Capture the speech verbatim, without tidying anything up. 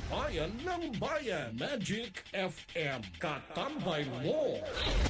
Bayan ng Bayan, Magic F M. Katambay mo!